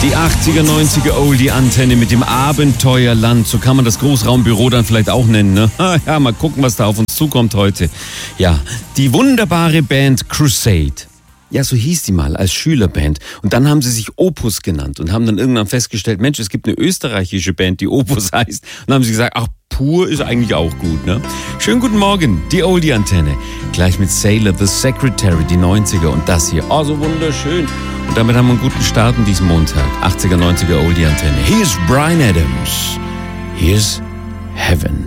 Die 80er, 90er Oldie-Antenne mit dem Abenteuerland. So kann man das Großraumbüro dann vielleicht auch nennen, ne? Ja, mal gucken, was da auf uns zukommt heute. Ja, die wunderbare Band Crusade. Ja, so hieß die mal als Schülerband. Und dann haben sie sich Opus genannt und haben dann irgendwann festgestellt, Mensch, es gibt eine österreichische Band, die Opus heißt. Und dann haben sie gesagt, ach, Pur ist eigentlich auch gut, ne? Schönen guten Morgen, die Oldie-Antenne. Gleich mit Sailor, The Secretary, die 90er und das hier. Oh, so wunderschön. Und damit haben wir einen guten Start an diesem Montag. 80er, 90er Oldie-Antenne. Here's Bryan Adams. Here's Heaven.